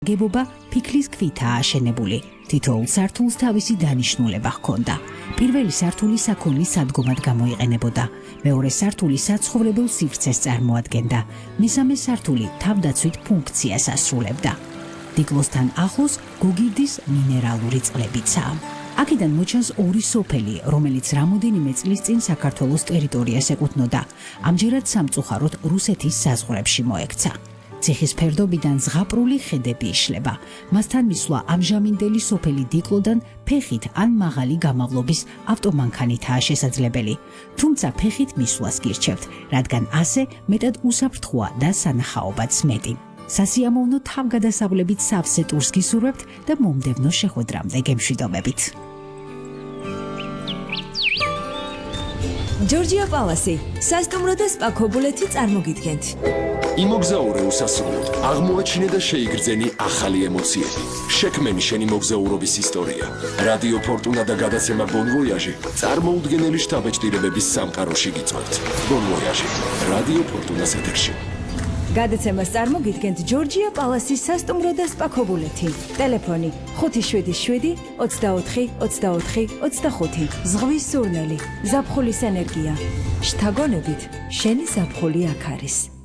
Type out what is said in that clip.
გებობა ფიქლის ქვითაა აშენებული. თითოეულ სართულს თავისი დანიშნულება ჰქონდა. პირველი სართული საქონლის სადგომად გამოიყენებოდა. მეორე სართული საცხოვრებელ სივრცეს წარმოადგენდა. მესამე სართული თავდაცვით ფუნქციას ასრულებდა. დიკლოსთან ახლოს გოგირდის მინერალური წყლებიცაა. აქედან მოჩანს ორი სოფელი, რომელიც რამოდენიმე წლის წინ საქართველოს ტერიტორიას ეკუთვნოდა. ამჯერად სამწუხაროდ რუსეთის საზღვრებში მოექცა. ციხის ფერდობიდან ზღაპრული ხედები იშლება. მასთან მისვლა ამჟამინდელი სოფელი დიკლოდან ფეხით ან მაღალი გამავლობის ავტომანქანითაა შესაძლებელი. თუმცა ფეხით მისვლას გირჩევთ, რადგან ასე მეტად უსაფრთხოა და სანახაობაც მეტი. სასიამოვნო თავგადასავლებით სავსე ტურს გისურვებთ და მომდევნო შეხვედრამდე გემშვიდობებით. ჯორჯია პალასი, სასტუმრო და სპა ქობულეთი წარმოგიდგენთ. იმოგზაურე უსასრულოდ, აღმოაჩინე და შეიგრძენი ახალი ემოციები. შექმენი შენი მოგზაურობის ისტორია. რადიო ფორტუნა და გადაცემა Bon Voyage წარმოუდგენელი შთაბეჭდილებების სამყაროში გიწვევთ. Bon Voyage, რადიო ფორტუნას ეთერში. გადაცემას წარმოგიდგენთ ჯორჯია პალასის სასტუმრო და სპა ქობულეთი. ტელეფონი 577 24 24 25. ზღვის სურნელი, ზაფხულის ენერგია. შთაგონებით, შენი ზაფხული აქ არის.